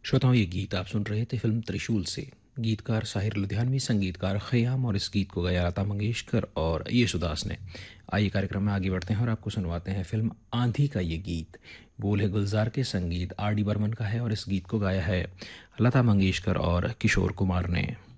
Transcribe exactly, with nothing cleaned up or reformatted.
श्रोताओं, ये गीत आप सुन रहे थे फिल्म त्रिशूल से। गीतकार साहिर लुधियानवी, संगीतकार खयाम, और इस गीत को गाया लता मंगेशकर और येशुदास ने। आइए कार्यक्रम में आगे बढ़ते हैं और आपको सुनवाते हैं फिल्म आंधी का ये गीत। बोल है गुलजार के, संगीत आर डी बर्मन का है और इस गीत को गाया है लता मंगेशकर और किशोर कुमार ने।